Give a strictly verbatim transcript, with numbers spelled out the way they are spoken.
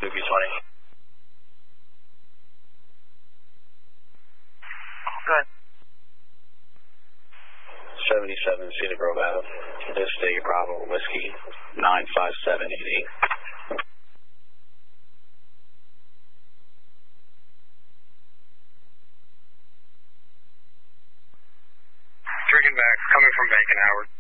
Whiskey twenty. Good. seventy-seven Cedar Grove Avenue. This State Bravo Whiskey nine five seven eight eight. Drinking back, coming from Bacon, Howard.